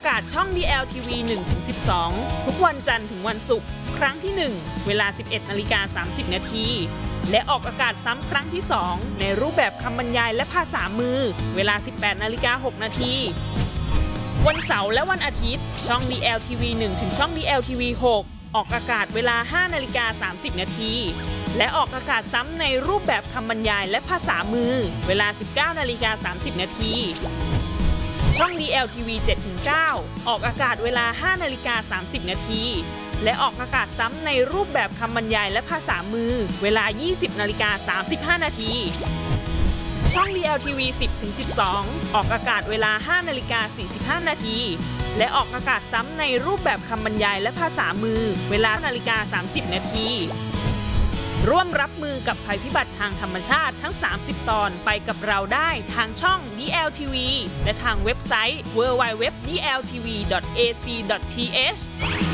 อากาศช่อง DLTV 1-12 ทุกวันจันทร์ถึงวันศุกร์ครั้งที่ 1 เวลา 11:30 น. และออกอากาศซ้ำครั้งที่ 2 ในรูปแบบคำบรรยายและภาษามือเวลา 18:06 น. วันเสาร์และวันอาทิตย์ช่อง DLTV 1 ถึงช่อง DLTV 6 ออกอากาศเวลา 5:30 น. และออกอากาศซ้ำในรูปแบบคำบรรยายและภาษามือเวลา 19:30 น. ช่อง DLTV 7-9 ออกอากาศเวลา 5:30 น. และออกอากาศซ้ำในรูปแบบคำบรรยายและภาษามือเวลา 20:35 น. ช่อง DLTV 10-12 ออกอากาศเวลา 5:45 น. และออกอากาศซ้ำในรูปแบบคำบรรยายและภาษามือเวลา 5:30 น. ร่วมรับมือกับภัยพิบัติทางธรรมชาติทั้ง 30 ตอนไปกับเราได้ทางช่อง DLTV และทางเว็บไซต์ www.dltv.ac.th